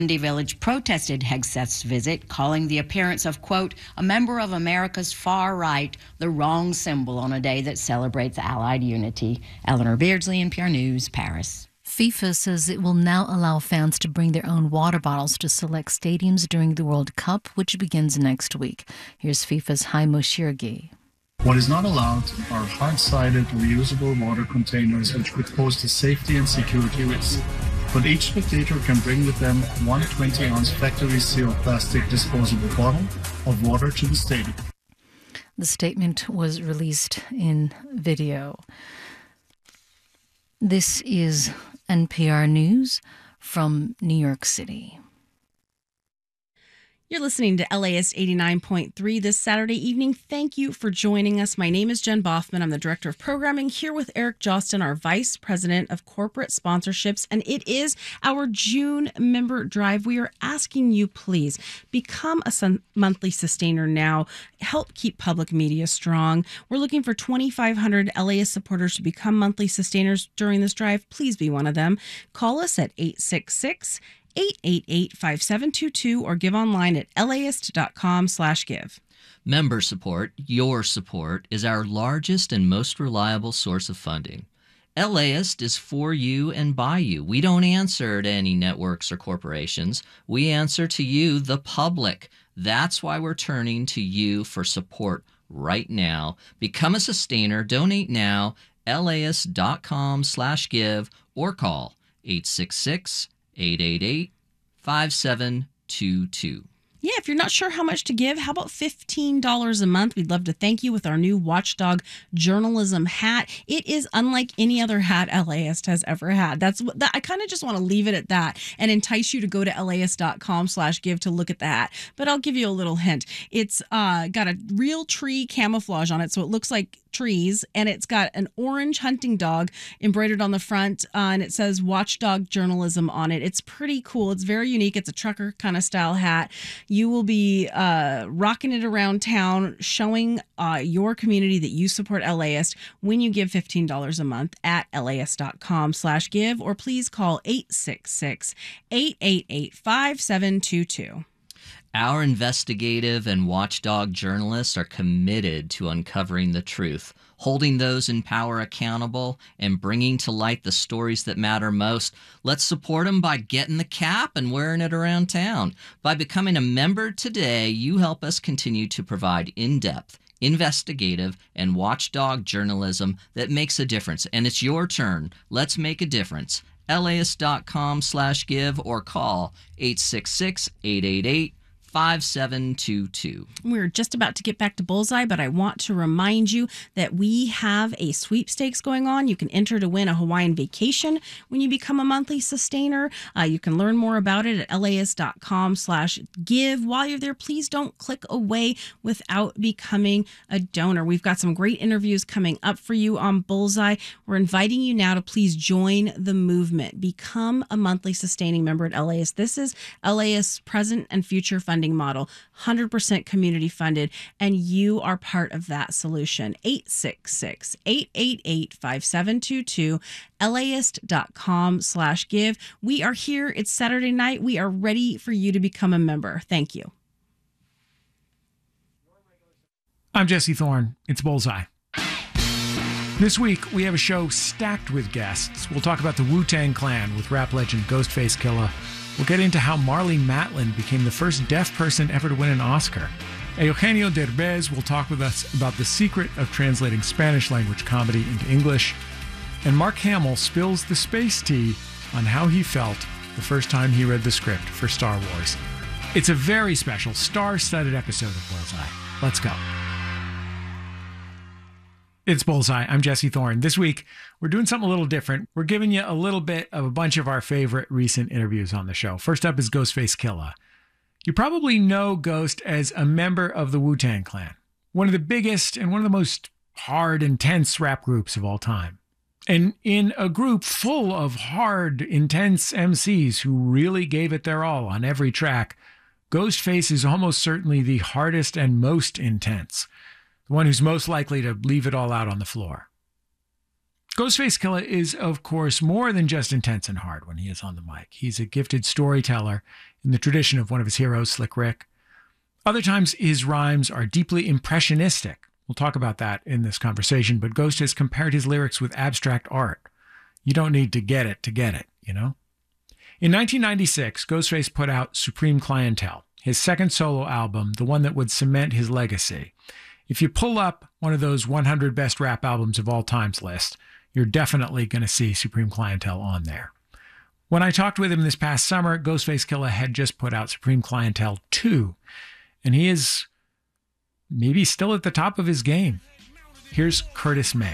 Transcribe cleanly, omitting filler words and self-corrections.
Bundy Village protested Hegseth's visit, calling the appearance of, quote, a member of America's far right the wrong symbol on a day that celebrates Allied unity. Eleanor Beardsley, NPR News, Paris. FIFA says it will now allow fans to bring their own water bottles to select stadiums during the World Cup, which begins next week. Here's FIFA's Haimo Shirgi. What is not allowed are hard-sided, reusable water containers which could pose a safety and security risk. But each spectator can bring with them one 20-ounce factory-sealed plastic disposable bottle of water to the stadium. The statement was released in video. This is NPR News from New York City. You're listening to LAist 89.3 this Saturday evening. Thank you for joining us. My name is Jen Boffman. I'm the Director of Programming here with Eric Jostin, our Vice President of Corporate Sponsorships. And it is our June member drive. We are asking you, please, become a monthly sustainer now. Help keep public media strong. We're looking for 2,500 LAist supporters to become monthly sustainers during this drive. Please be one of them. Call us at 866-888-5722 or give online at laist.com/give. Member support, your support, is our largest and most reliable source of funding. LAist is for you and by you. We don't answer to any networks or corporations. We answer to you, the public. That's why we're turning to you for support right now. Become a sustainer. Donate now. laist.com/give or call 866-888-5722. Yeah, if you're not sure how much to give, how about $15 a month? We'd love to thank you with our new Watchdog journalism hat. It is unlike any other hat LAist has ever had. I kind of just want to leave it at that and entice you to go to laist.com/give to look at the hat. But I'll give you a little hint. It's got a real tree camouflage on it, so it looks like trees, and it's got an orange hunting dog embroidered on the front, and it says Watchdog journalism on it. It's pretty cool. It's very unique. It's a trucker kind of style hat. You will be rocking it around town, showing your community that you support LAist when you give $15 a month at laist.com/give, or please call 866-888-5722. Our investigative and watchdog journalists are committed to uncovering the truth, holding those in power accountable, and bringing to light the stories that matter most. Let's support them by getting the cap and wearing it around town. By becoming a member today, you help us continue to provide in-depth, investigative, and watchdog journalism that makes a difference. And it's your turn. Let's make a difference. laist.com/give or call 866-888-5722. We're just about to get back to Bullseye, but I want to remind you that we have a sweepstakes going on. You can enter to win a Hawaiian vacation when you become a monthly sustainer. You can learn more about it at laist.com/give. While you're there, please don't click away without becoming a donor. We've got some great interviews coming up for you on Bullseye. We're inviting you now to please join the movement. Become a monthly sustaining member at LAist. This is LAist's present and future funding model, 100% community funded, and you are part of that solution. 866-888-5722, laist.com/give. We are here. It's Saturday night. We are ready for you to become a member. Thank you. I'm Jesse Thorne. It's Bullseye. This week, we have a show stacked with guests. We'll talk about the Wu-Tang Clan with rap legend Ghostface Killah. We'll get into how Marlee Matlin became the first deaf person ever to win an Oscar. Eugenio Derbez will talk with us about the secret of translating Spanish-language comedy into English. And Mark Hamill spills the space tea on how he felt the first time he read the script for Star Wars. It's a very special, star-studded episode of Bullseye. Let's go. It's Bullseye. I'm Jesse Thorne. This week, we're doing something a little different. We're giving you a little bit of a bunch of our favorite recent interviews on the show. First up is Ghostface Killah. You probably know Ghost as a member of the Wu-Tang Clan, one of the biggest and one of the most hard, intense rap groups of all time. And in a group full of hard, intense MCs who really gave it their all on every track, Ghostface is almost certainly the hardest and most intense. The one who's most likely to leave it all out on the floor. Ghostface Killah is, of course, more than just intense and hard when he is on the mic. He's a gifted storyteller in the tradition of one of his heroes, Slick Rick. Other times, his rhymes are deeply impressionistic. We'll talk about that in this conversation, but Ghost has compared his lyrics with abstract art. You don't need to get it, you know? In 1996, Ghostface put out Supreme Clientele, his second solo album, the one that would cement his legacy. If you pull up one of those 100 best rap albums of all times list, you're definitely going to see Supreme Clientele on there. When I talked with him this past summer, Ghostface Killah had just put out Supreme Clientele 2, and he is maybe still at the top of his game. Here's Curtis May.